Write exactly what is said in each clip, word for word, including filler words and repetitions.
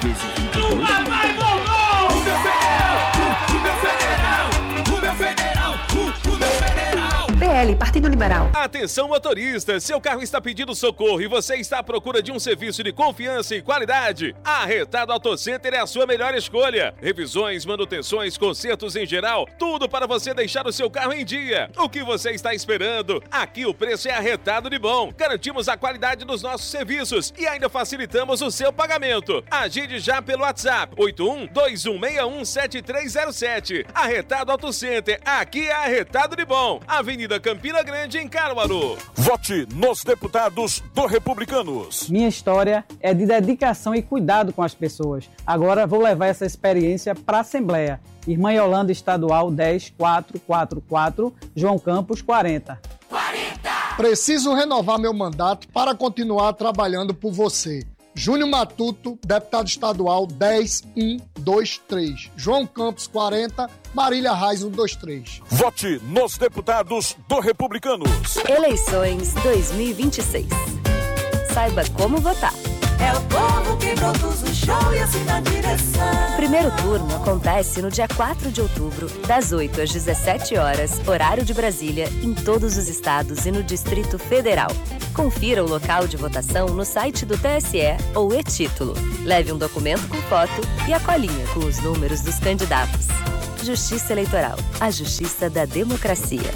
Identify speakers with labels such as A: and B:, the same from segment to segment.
A: vezes vinte e dois.
B: Papai voltou! O meu federal! O meu federal! O meu federal! O meu federal!
C: P L, Partido Liberal.
D: Atenção, motorista, seu carro está pedindo socorro e você está à procura de um serviço de confiança e qualidade? A Arretado Auto Center é a sua melhor escolha. Revisões, manutenções, consertos em geral, tudo para você deixar o seu carro em dia. O que você está esperando? Aqui o preço é arretado de bom. Garantimos a qualidade dos nossos serviços e ainda facilitamos o seu pagamento. Agende já pelo WhatsApp oito um dois um seis um sete três zero sete. Arretado Auto Center, aqui é arretado de bom. Avenida Campina Grande, em Caruaru.
E: Vote nos deputados do Republicanos.
F: Minha história é de dedicação e cuidado com as pessoas. Agora vou levar essa experiência para a Assembleia. Irmã Yolanda Estadual dez quatro quatro quatro, João Campos quarenta.
G: quarenta. Preciso renovar meu mandato para continuar trabalhando por você. Júnior Matuto, deputado estadual dez um dois três. João Campos quarenta, Marília Reis um dois três.
E: Vote nos deputados do Republicanos.
H: Eleições dois mil e vinte e seis. Saiba como votar.
I: É o povo que produz o show e assim na direção.
H: Primeiro turno acontece no dia quatro de outubro, das oito às dezessete horas, horário de Brasília, em todos os estados e no Distrito Federal. Confira o local de votação no site do T S E ou e-título. Leve um documento com foto e a colinha com os números dos candidatos. Justiça Eleitoral, a justiça da democracia.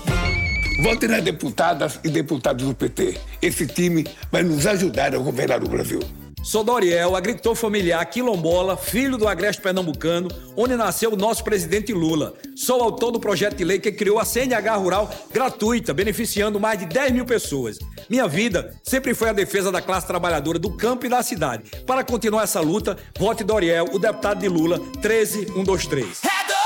J: Vote nas deputadas e deputados do P T. Esse time vai nos ajudar a governar o Brasil.
K: Sou Doriel, agricultor familiar quilombola, filho do agreste pernambucano, onde nasceu o nosso presidente Lula. Sou autor do projeto de lei que criou a C N H Rural gratuita, beneficiando mais de dez mil pessoas. Minha vida sempre foi a defesa da classe trabalhadora do campo e da cidade. Para continuar essa luta, vote Doriel, o deputado de Lula, treze um dois três.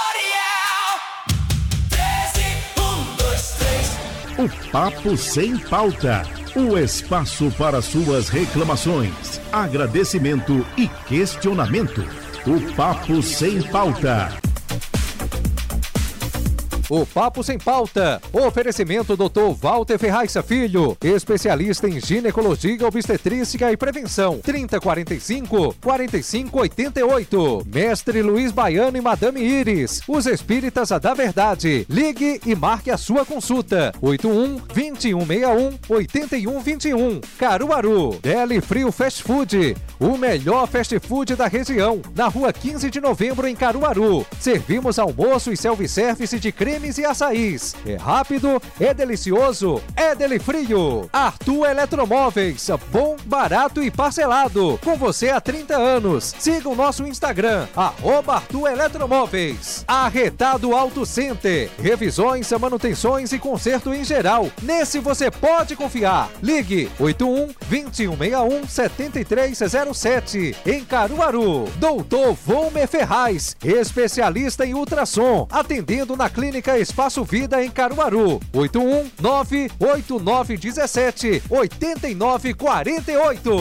L: O Papo Sem Pauta. O espaço para suas reclamações, agradecimento e questionamento. O Papo Sem Pauta.
M: O Papo Sem Pauta. Oferecimento doutor Walter Ferraiça Filho, especialista em ginecologia, obstetrícia e prevenção. trinta quarenta e cinco, quarenta e cinco oitenta e oito. Mestre Luiz Baiano e Madame Iris, os espíritas da verdade. Ligue e marque a sua consulta. oito um, dois um seis um, oito um dois um. Caruaru. Deli Frio Fast Food, o melhor fast food da região. Na rua quinze de novembro, em Caruaru. Servimos almoço e self-service de creme e açaís. É rápido, é delicioso, é Deli Frio. Arthur Eletromóveis, bom, barato e parcelado. Com você há trinta anos. Siga o nosso Instagram, arroba Arthur Eletromóveis. Arretado Auto Center, revisões, manutenções e conserto em geral. Nesse você pode confiar. Ligue oito um, dois um seis um, sete três zero sete. Em Caruaru. Doutor Volmer Ferraz, especialista em ultrassom, atendendo na clínica Espaço Vida em Caruaru. oito um nove oito nove um sete oito nove quatro oito.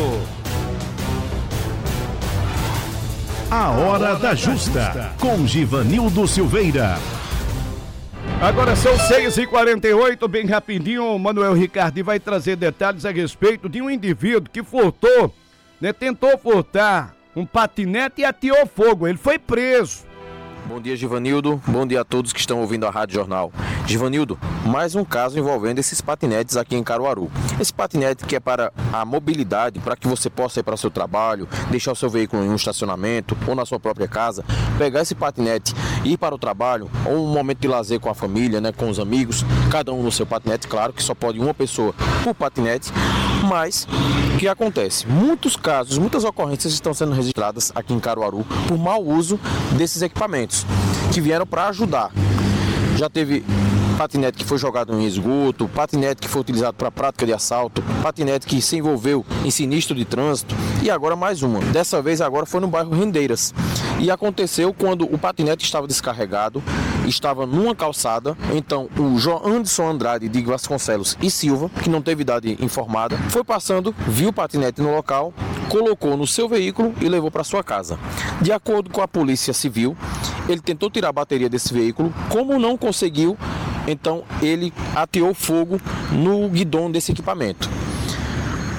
L: A Hora da Justa, com Givanildo Silveira.
N: Agora são seis e quarenta e oito, bem rapidinho, o Manuel Ricardo vai trazer detalhes a respeito de um indivíduo que furtou, né, tentou furtar um patinete e ateou fogo. Ele foi preso.
O: Bom dia, Givanildo. Bom dia a todos que estão ouvindo a Rádio Jornal. Givanildo, mais um caso envolvendo esses patinetes aqui em Caruaru. Esse patinete que é para a mobilidade, para que você possa ir para o seu trabalho, deixar o seu veículo em um estacionamento ou na sua própria casa, pegar esse patinete e ir para o trabalho, ou um momento de lazer com a família, né, com os amigos, cada um no seu patinete, claro que só pode uma pessoa por patinete, mas o que acontece? Muitos casos, muitas ocorrências estão sendo registradas aqui em Caruaru por mau uso desses equipamentos, que vieram para ajudar. Já teve patinete que foi jogado em esgoto, patinete que foi utilizado para prática de assalto, patinete que se envolveu em sinistro de trânsito e agora mais uma. Dessa vez agora foi no bairro Rendeiras. E aconteceu quando o patinete estava descarregado, estava numa calçada, então o João Anderson Andrade de Vasconcelos e Silva, que não teve idade informada, foi passando, viu o patinete no local, colocou no seu veículo e levou para sua casa. De acordo com a Polícia Civil, ele tentou tirar a bateria desse veículo, como não conseguiu, então ele ateou fogo no guidão desse equipamento.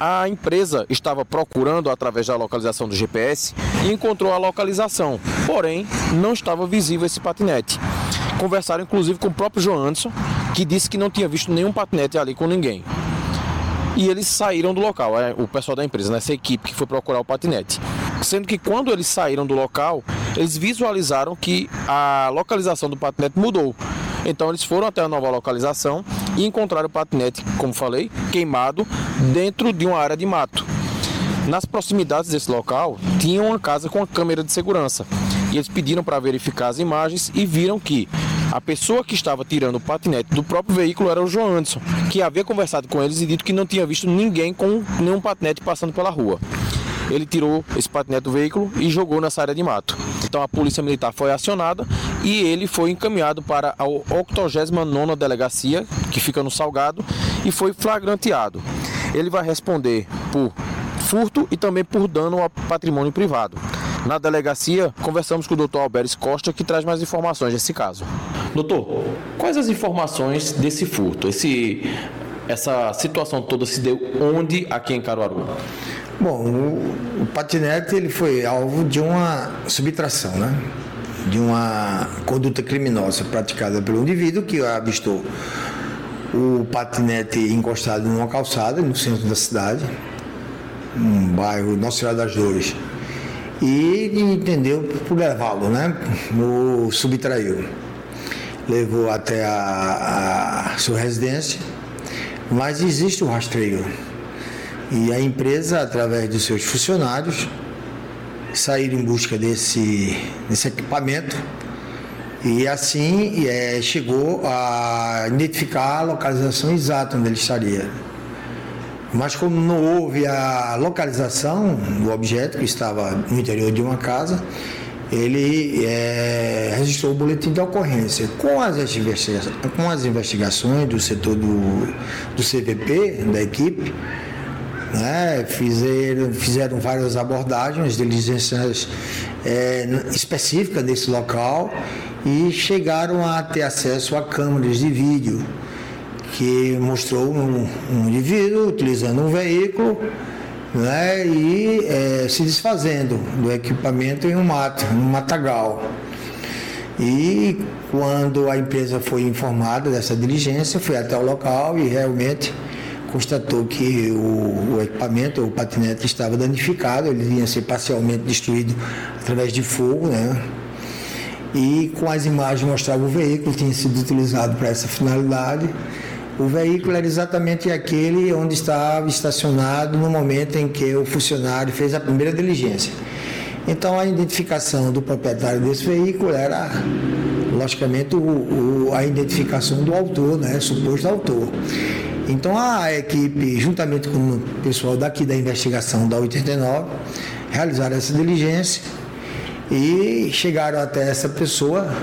O: A empresa estava procurando através da localização do G P S e encontrou a localização, porém não estava visível esse patinete. Conversaram inclusive com o próprio João Anderson, que disse que não tinha visto nenhum patinete ali com ninguém. E eles saíram do local, é, o pessoal da empresa, né, essa equipe que foi procurar o patinete. Sendo que quando eles saíram do local, eles visualizaram que a localização do patinete mudou. Então eles foram até a nova localização e encontraram o patinete, como falei, queimado dentro de uma área de mato. Nas proximidades desse local, tinha uma casa com uma câmera de segurança. E eles pediram para verificar as imagens e viram que a pessoa que estava tirando o patinete do próprio veículo era o João Anderson, que havia conversado com eles e dito que não tinha visto ninguém com nenhum patinete passando pela rua. Ele tirou esse patinete do veículo e jogou nessa área de mato. Então a polícia militar foi acionada e ele foi encaminhado para a octogésima nona delegacia, que fica no Salgado, e foi flagranteado. Ele vai responder por furto e também por dano ao patrimônio privado. Na delegacia, conversamos com o doutor Alberes Costa, que traz mais informações desse caso. Doutor, quais as informações desse furto? Esse, essa situação toda se deu onde aqui em Caruaru?
A: Bom, o, o patinete ele foi alvo de uma subtração, né? De uma conduta criminosa praticada pelo indivíduo que avistou o patinete encostado numa calçada no centro da cidade, no bairro Nossa Senhora das Dores, e entendeu por levá-lo, né? O subtraiu. Levou até a, a sua residência, mas existe o rastreio. E a empresa, através dos seus funcionários, saíram em busca desse, desse equipamento e assim é, chegou a identificar a localização exata onde ele estaria. Mas como não houve a localização do objeto, que estava no interior de uma casa, ele é, registrou o boletim de ocorrência. Com as investigações, com as investigações do setor do, do C V P, da equipe, né, fizeram, fizeram várias abordagens, diligências é, específicas desse local e chegaram a ter acesso a câmeras de vídeo que mostrou um, um indivíduo utilizando um veículo, né, e é, se desfazendo do equipamento em um mato, um matagal. E quando a empresa foi informada dessa diligência, foi até o local e realmente constatou que o, o equipamento, o patinete, estava danificado, ele ia ser parcialmente destruído através de fogo, né? E com as imagens mostrava o veículo, tinha sido utilizado para essa finalidade. O veículo era exatamente aquele onde estava estacionado no momento em que o funcionário fez a primeira diligência. Então a identificação do proprietário desse veículo era, logicamente, o, o, a identificação do autor, né? Suposto autor. Então a equipe, juntamente com o pessoal daqui da investigação da oitenta e nove, realizaram essa diligência e chegaram até essa pessoa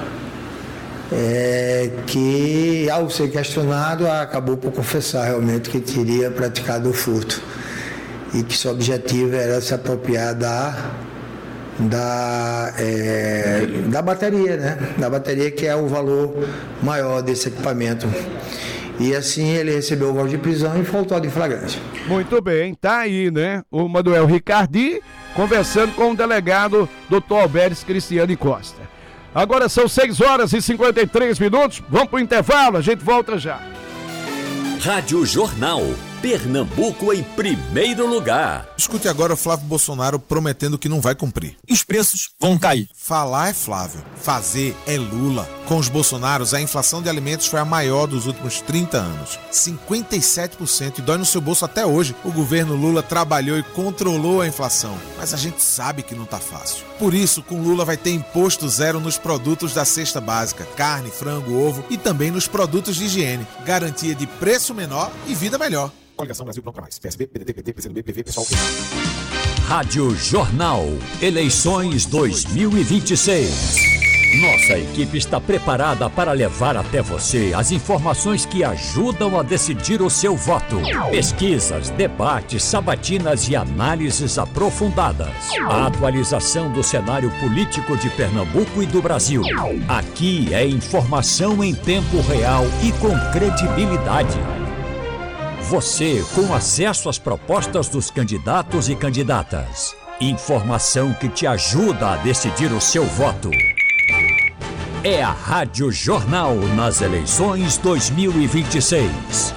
A: é, que, ao ser questionado, acabou por confessar realmente que teria praticado o furto e que seu objetivo era se apropriar da, da, é, da bateria, né? Da bateria, que é o valor maior desse equipamento. E assim ele recebeu o voz de prisão e faltou de flagrante.
N: Muito bem, tá aí, né? O Manuel Ricardi conversando com o delegado doutor Alberes Cristiane Costa. Agora são seis horas e cinquenta e três minutos. Vamos pro intervalo, a gente volta já.
C: Rádio Jornal. Pernambuco em primeiro lugar.
P: Escute agora o Flávio Bolsonaro prometendo que não vai cumprir.
Q: Os preços vão cair.
P: Falar é Flávio, fazer é Lula. Com os Bolsonaros, a inflação de alimentos foi a maior dos últimos trinta anos. cinquenta e sete por cento e dói no seu bolso até hoje. O governo Lula trabalhou e controlou a inflação. Mas a gente sabe que não tá fácil. Por isso, com Lula vai ter imposto zero nos produtos da cesta básica. Carne, frango, ovo e também nos produtos de higiene. Garantia de preço menor e vida melhor. Coligação Brasil Pronto Mais. P S B, P D T, P T, P C do B, P V, Pessoal.
C: Rádio Jornal. Eleições dois mil e vinte e seis. Nossa equipe está preparada para levar até você as informações que ajudam a decidir o seu voto. Pesquisas, debates, sabatinas e análises aprofundadas. A atualização do cenário político de Pernambuco e do Brasil. Aqui é informação em tempo real e com credibilidade. você com acesso às propostas dos candidatos e candidatas. Informação que te ajuda a decidir o seu voto. É a Rádio Jornal nas eleições dois mil e vinte e seis.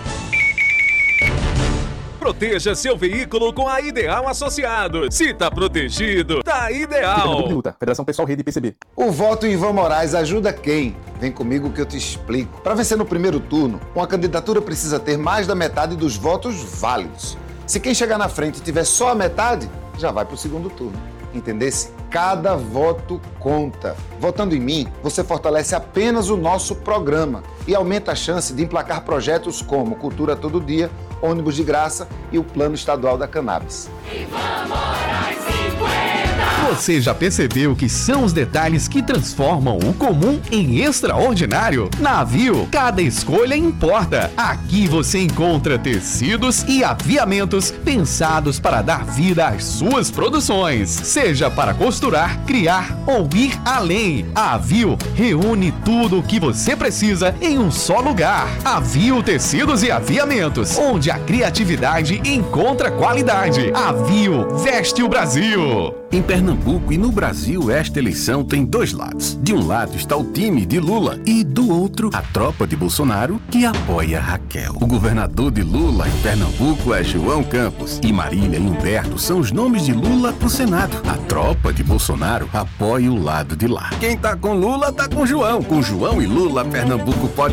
D: Proteja seu veículo com a Ideal Associados. Se tá protegido, tá ideal.
Q: Federação Pessoal Rede P C B.
R: O voto em Ivan Moraes ajuda quem? Vem comigo que eu te explico. Para vencer no primeiro turno, uma candidatura precisa ter mais da metade dos votos válidos. Se quem chegar na frente tiver só a metade, já vai para o segundo turno. Entendesse? Cada voto conta. Votando em mim, você fortalece apenas o nosso programa e aumenta a chance de emplacar projetos como Cultura Todo Dia, ônibus de graça e o Plano Estadual da Cannabis.
S: Você já percebeu que são os detalhes que transformam o comum em extraordinário? Na Avio, cada escolha importa. Aqui você encontra tecidos e aviamentos pensados para dar vida às suas produções. Seja para costurar, criar ou ir além. A Avio reúne tudo o que você precisa em um só lugar. Avio Tecidos e Aviamentos, onde a criatividade encontra qualidade. Avio veste o Brasil.
T: Em Pernambuco e no Brasil, esta eleição tem dois lados. De um lado está o time de Lula e do outro, a tropa de Bolsonaro que apoia Raquel. O governador de Lula em Pernambuco é João Campos e Marília e Humberto são os nomes de Lula pro Senado. A tropa de Bolsonaro apoia o lado de lá. Quem tá com Lula tá com João. Com João e Lula, Pernambuco pode